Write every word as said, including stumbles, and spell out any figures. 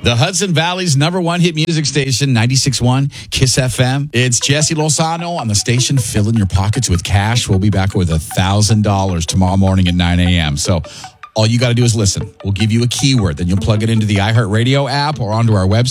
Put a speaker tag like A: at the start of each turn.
A: The Hudson Valley's number one hit music station, ninety-six point one Kiss F M. It's Jesse Lozano on the station, filling your pockets with cash. We'll be back with one thousand dollars tomorrow morning at nine a.m. So all you got to do is listen. We'll give you a keyword. Then you'll plug it into the iHeartRadio app or onto our website.